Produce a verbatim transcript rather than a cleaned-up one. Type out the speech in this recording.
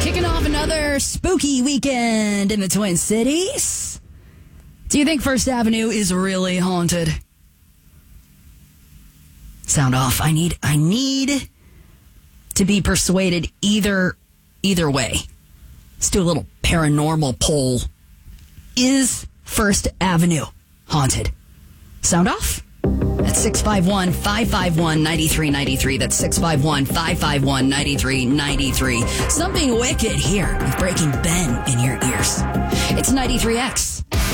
Kicking off another spooky weekend in the Twin Cities. Do you think First Avenue is really haunted? Sound off. I need I need to be persuaded either either way. Let's do a little paranormal poll. Is First Avenue haunted? Sound off? That's six five one, five five one, nine three nine three. That's six five one, five five one, nine three nine three. Something wicked here with Breaking Ben in your ears. It's ninety-three X.